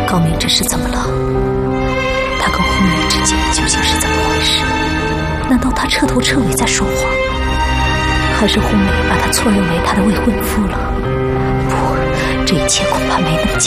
高明这是怎么了？他跟红梅之间究竟是怎么回事？难道他彻头彻尾在说谎，还是红梅把他错认为他的未婚夫了？不，这一切恐怕没那么简